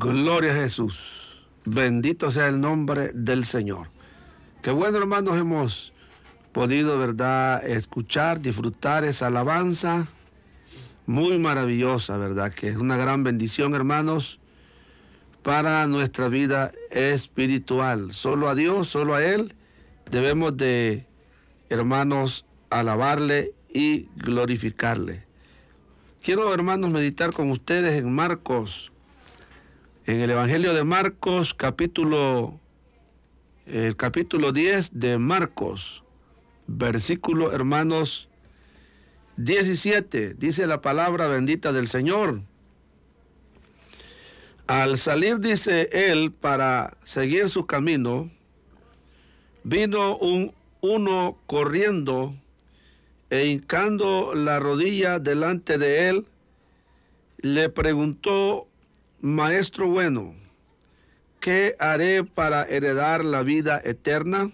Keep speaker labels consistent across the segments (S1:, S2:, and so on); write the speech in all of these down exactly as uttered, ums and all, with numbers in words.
S1: Gloria a Jesús. Bendito sea el nombre del Señor. Qué bueno, hermanos, hemos podido, ¿verdad?, escuchar, disfrutar esa alabanza muy maravillosa, ¿verdad?, que es una gran bendición, hermanos, para nuestra vida espiritual. Solo a Dios, solo a Él debemos de, hermanos, alabarle y glorificarle. Quiero, hermanos, meditar con ustedes en Marcos, en el Evangelio de Marcos, capítulo, el capítulo diez de Marcos, versículo, hermanos, diecisiete, dice la palabra bendita del Señor. Al salir, dice él, para seguir su camino, vino un uno corriendo e hincando la rodilla delante de él, le preguntó: Maestro bueno, ¿qué haré para heredar la vida eterna?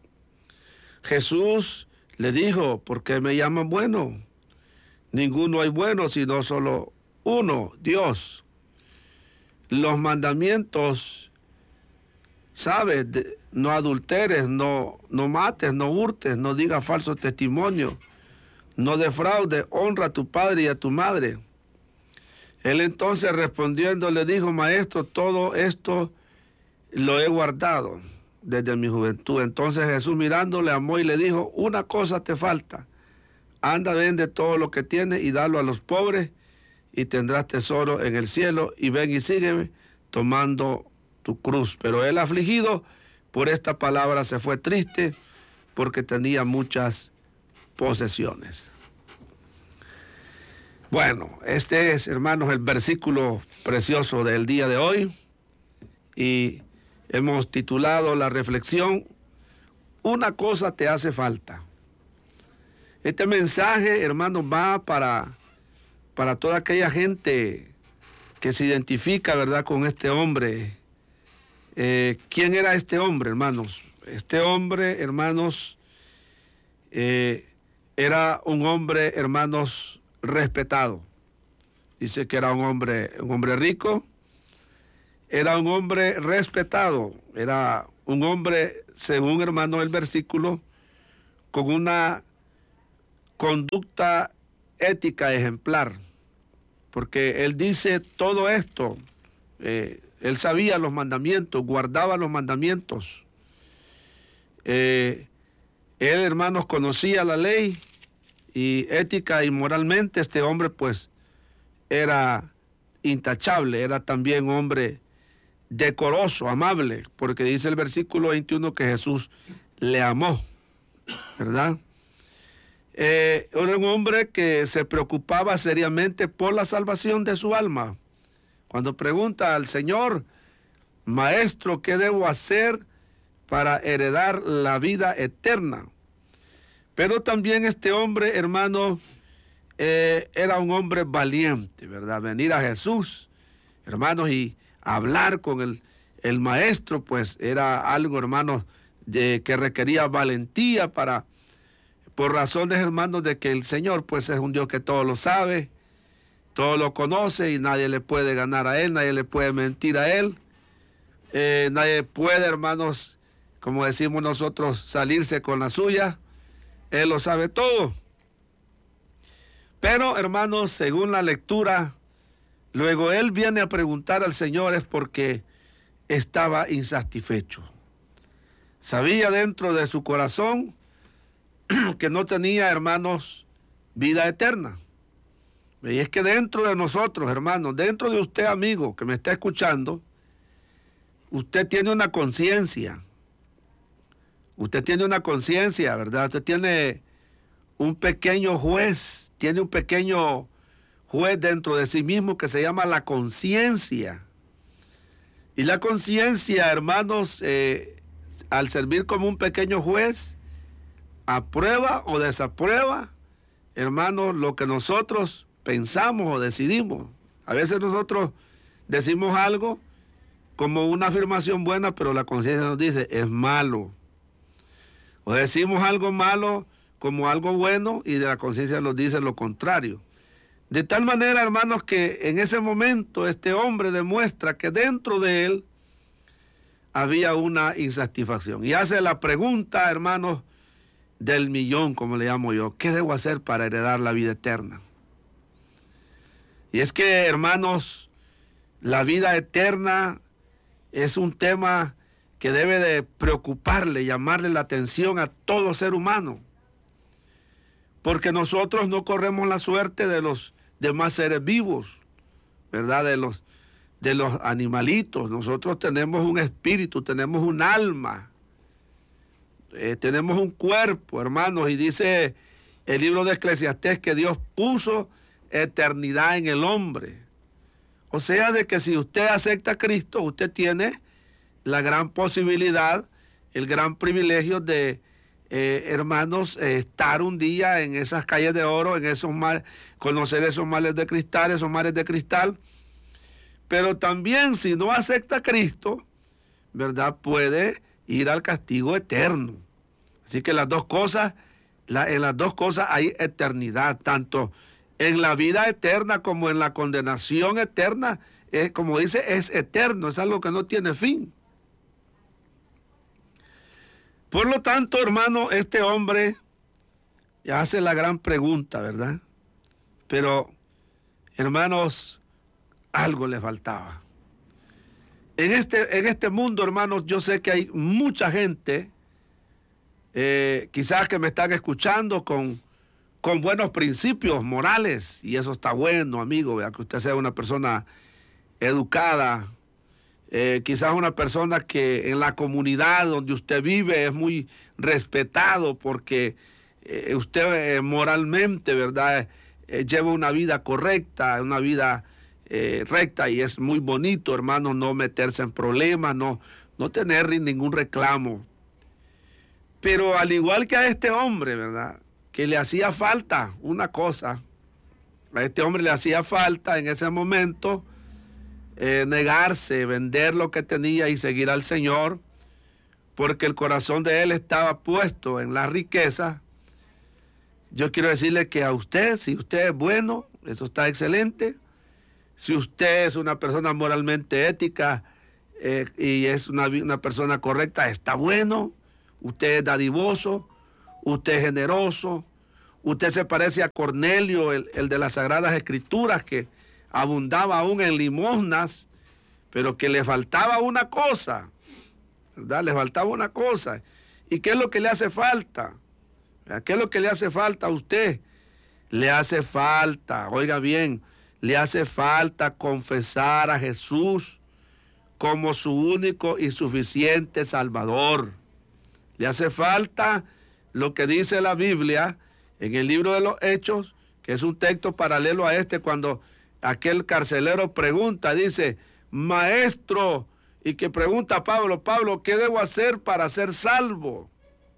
S1: Jesús le dijo: ¿por qué me llaman bueno? Ninguno hay bueno, sino solo uno, Dios. Los mandamientos, ¿sabes? De, no adulteres, no, no mates, no hurtes, no digas falso testimonio, no defraudes, honra a tu padre y a tu madre. Él entonces respondiendo le dijo: Maestro, todo esto lo he guardado desde mi juventud. Entonces Jesús mirando le amó y le dijo: una cosa te falta. Anda, vende todo lo que tienes y dalo a los pobres y tendrás tesoro en el cielo, y ven y sígueme tomando tu cruz. Pero él, afligido por esta palabra, se fue triste porque tenía muchas posesiones. Bueno, este es, hermanos, el versículo precioso del día de hoy, y hemos titulado la reflexión: una cosa te hace falta. Este mensaje, hermanos, va para, para toda aquella gente que se identifica, ¿verdad?, con este hombre. Eh, ¿Quién era este hombre, hermanos? Este hombre, hermanos, eh, era un hombre, hermanos, respetado. Dice que era un hombre, un hombre rico, era un hombre respetado, era un hombre, según, hermano, el versículo, con una conducta ética ejemplar, porque él dice todo esto, eh, él sabía los mandamientos, guardaba los mandamientos, eh, él, hermanos, conocía la ley, y ética y moralmente este hombre pues era intachable, era también hombre decoroso, amable, porque dice el versículo veintiuno que Jesús le amó, ¿verdad? Eh, era un hombre que se preocupaba seriamente por la salvación de su alma. Cuando pregunta al Señor: Maestro, ¿qué debo hacer para heredar la vida eterna? Pero también este hombre, hermano, eh, era un hombre valiente, ¿verdad? Venir a Jesús, hermanos, y hablar con el, el maestro, pues era algo, hermanos, de, que requería valentía para, por razones, hermanos, de que el Señor, pues, es un Dios que todo lo sabe, todo lo conoce, y nadie le puede ganar a Él, nadie le puede mentir a Él, eh, nadie puede, hermanos, como decimos nosotros, salirse con la suya. Él lo sabe todo. Pero, hermanos, según la lectura, luego él viene a preguntar al Señor es porque estaba insatisfecho. Sabía dentro de su corazón que no tenía, hermanos, vida eterna. Y es que dentro de nosotros, hermanos, dentro de usted, amigo, que me está escuchando, usted tiene una conciencia. Usted tiene una conciencia, ¿verdad? Usted tiene un pequeño juez, tiene un pequeño juez dentro de sí mismo que se llama la conciencia. Y la conciencia, hermanos, eh, al servir como un pequeño juez, aprueba o desaprueba, hermanos, lo que nosotros pensamos o decidimos. A veces nosotros decimos algo como una afirmación buena, pero la conciencia nos dice, es malo. O decimos algo malo como algo bueno y de la conciencia nos dice lo contrario. De tal manera, hermanos, que en ese momento este hombre demuestra que dentro de él había una insatisfacción. Y hace la pregunta, hermanos, del millón, como le llamo yo. ¿Qué debo hacer para heredar la vida eterna? Y es que, hermanos, la vida eterna es un tema que debe de preocuparle, llamarle la atención a todo ser humano. Porque nosotros no corremos la suerte de los demás seres vivos, ¿verdad? De los, de los animalitos. Nosotros tenemos un espíritu, tenemos un alma, eh, tenemos un cuerpo, hermanos. Y dice el libro de Eclesiastés que Dios puso eternidad en el hombre. O sea, de que si usted acepta a Cristo, usted tiene la gran posibilidad, el gran privilegio de, eh, hermanos, eh, estar un día en esas calles de oro, en esos mares, conocer esos mares de cristal, esos mares de cristal. Pero también si no acepta a Cristo, ¿verdad?, puede ir al castigo eterno. Así que las dos cosas, la, en las dos cosas hay eternidad, tanto en la vida eterna como en la condenación eterna. Eh, como dice, es eterno, es algo que no tiene fin. Por lo tanto, hermano, este hombre hace la gran pregunta, ¿verdad? Pero, hermanos, algo le faltaba. En este, en este mundo, hermanos, yo sé que hay mucha gente, eh, quizás que me están escuchando con, con buenos principios morales, y eso está bueno, amigo, ¿verdad? Que usted sea una persona educada, eh, quizás una persona que en la comunidad donde usted vive es muy respetado porque eh, usted eh, moralmente, ¿verdad?, eh, lleva una vida correcta, una vida eh, recta, y es muy bonito, hermano, no meterse en problemas, no, no tener ningún reclamo. Pero al igual que a este hombre, ¿verdad?, que le hacía falta una cosa, a este hombre le hacía falta en ese momento Eh, negarse, vender lo que tenía y seguir al Señor, porque el corazón de él estaba puesto en la riqueza. Yo quiero decirle que a usted, si usted es bueno, eso está excelente. Si usted es una persona moralmente ética eh, y es una, una persona correcta, está bueno. Usted es dadivoso, usted es generoso, usted se parece a Cornelio, el, el de las Sagradas Escrituras, que abundaba aún en limosnas, pero que le faltaba una cosa, ¿verdad? Le faltaba una cosa. ¿Y qué es lo que le hace falta? ¿Qué es lo que le hace falta a usted? Le hace falta, oiga bien, le hace falta confesar a Jesús como su único y suficiente Salvador. Le hace falta lo que dice la Biblia en el libro de los Hechos, que es un texto paralelo a este, cuando aquel carcelero pregunta, dice, maestro, y que pregunta a Pablo, Pablo, ¿qué debo hacer para ser salvo?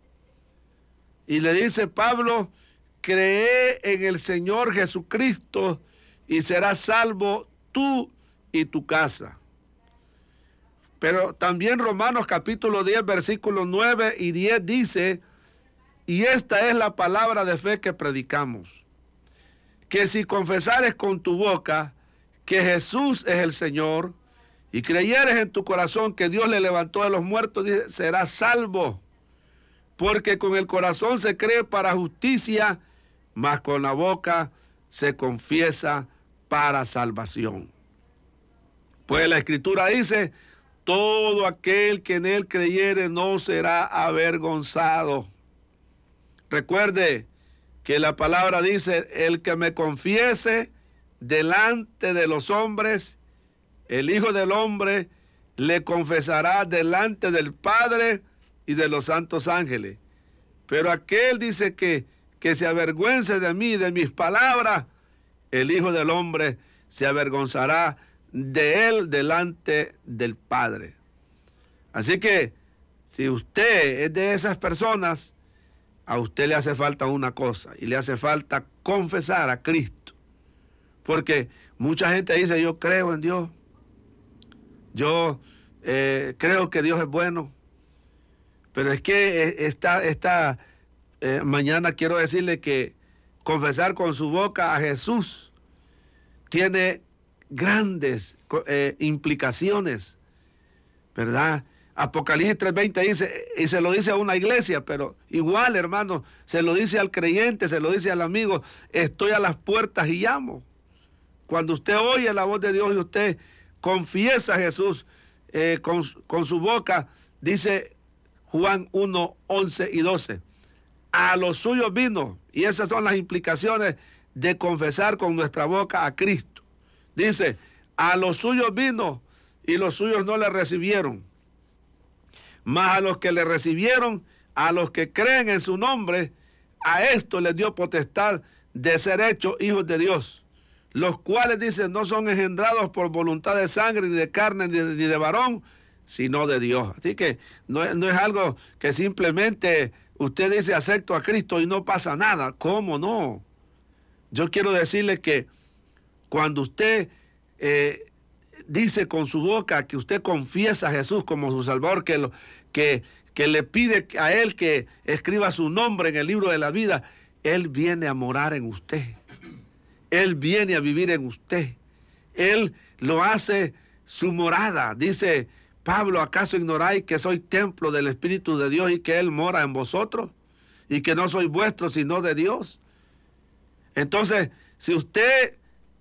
S1: Y le dice Pablo, cree en el Señor Jesucristo y serás salvo tú y tu casa. Pero también Romanos capítulo diez, versículos nueve y diez dice, y esta es la palabra de fe que predicamos, que si confesares con tu boca que Jesús es el Señor y creyeres en tu corazón que Dios le levantó de los muertos, dice, serás salvo. Porque con el corazón se cree para justicia, mas con la boca se confiesa para salvación. Pues la Escritura dice, todo aquel que en él creyere no será avergonzado. Recuerde que la palabra dice, el que me confiese delante de los hombres, el Hijo del Hombre le confesará delante del Padre y de los santos ángeles. Pero aquel dice que, que se avergüence de mí, de mis palabras, el Hijo del Hombre se avergonzará de él delante del Padre. Así que, si usted es de esas personas, a usted le hace falta una cosa, y le hace falta confesar a Cristo. Porque mucha gente dice, yo creo en Dios, yo eh, creo que Dios es bueno, pero es que esta, esta eh, mañana quiero decirle que confesar con su boca a Jesús tiene grandes eh, implicaciones, ¿verdad? Apocalipsis tres veinte dice, y se lo dice a una iglesia, pero igual, hermano, se lo dice al creyente, se lo dice al amigo, estoy a las puertas y llamo. Cuando usted oye la voz de Dios y usted confiesa a Jesús eh, con, con su boca, dice Juan uno, once y doce, a los suyos vino, y esas son las implicaciones de confesar con nuestra boca a Cristo. Dice, a los suyos vino y los suyos no le recibieron, mas a los que le recibieron, a los que creen en su nombre, a esto les dio potestad de ser hechos hijos de Dios, los cuales, dicen, no son engendrados por voluntad de sangre, ni de carne, ni de, ni de varón, sino de Dios. Así que no, no es algo que simplemente usted dice acepto a Cristo y no pasa nada. ¿Cómo no? Yo quiero decirle que cuando usted eh, dice con su boca que usted confiesa a Jesús como su Salvador, que, lo, que, que le pide a Él que escriba su nombre en el libro de la vida, Él viene a morar en usted. Él viene a vivir en usted. Él lo hace su morada. Dice Pablo, ¿acaso ignoráis que soy templo del Espíritu de Dios y que Él mora en vosotros? Y que no soy vuestro sino de Dios. Entonces, si usted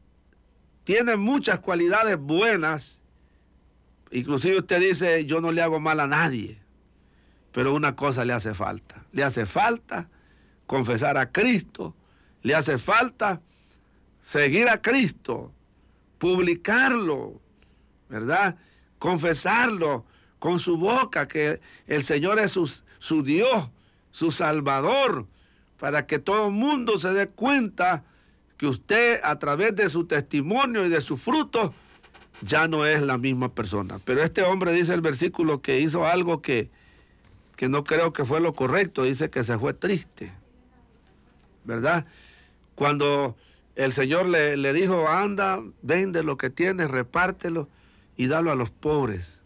S1: tiene muchas cualidades buenas, inclusive usted dice, yo no le hago mal a nadie, pero una cosa le hace falta. Le hace falta confesar a Cristo, le hace falta seguir a Cristo, publicarlo, ¿verdad? Confesarlo con su boca, que el Señor es su, su Dios, su Salvador, para que todo el mundo se dé cuenta que usted, a través de su testimonio y de sus frutos, ya no es la misma persona. Pero este hombre, dice el versículo, que hizo algo que, que no creo que fue lo correcto. Dice que se fue triste, ¿verdad? Cuando el Señor le, le dijo, anda, vende lo que tienes, repártelo y dalo a los pobres.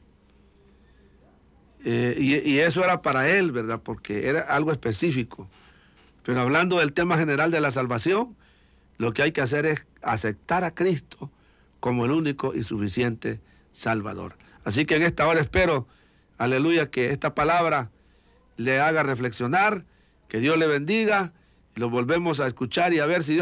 S1: Eh, y, y eso era para él, ¿verdad? Porque era algo específico. Pero hablando del tema general de la salvación, lo que hay que hacer es aceptar a Cristo como el único y suficiente Salvador. Así que en esta hora espero, aleluya, que esta palabra le haga reflexionar, que Dios le bendiga, y lo volvemos a escuchar y a ver si Dios